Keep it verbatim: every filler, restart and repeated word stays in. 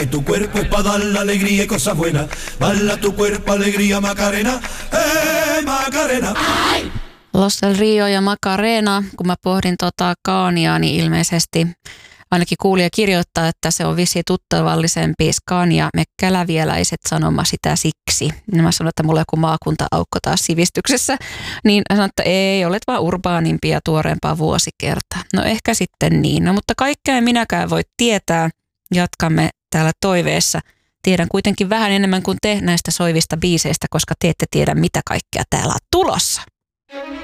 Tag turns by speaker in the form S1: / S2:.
S1: Tu cuerpo es pa' dar la alegría y cosas buenas. Bala tu cuerpo, alegría, Macarena. Hey, Macarena.
S2: Los del Rio ja Macarena, kun mä pohdin tota Scaniaa, niin ilmeisesti ainakin kuulija kirjoittaa, että se on vissi tuttavallisempi Scania, me kälävieläiset sanoma sitä siksi. Ja mä sanoin, että mulla on joku maakunta-aukko taas sivistyksessä. Niin sanoin, että ei, olet vaan urbaanimpia ja tuoreempaa vuosikertaa. No ehkä sitten niin. No, mutta kaikkea en minäkään voi tietää. Jatkamme täällä toiveessa. Tiedän kuitenkin vähän enemmän kuin te näistä soivista biiseistä, koska te ette tiedä mitä kaikkea täällä on tulossa.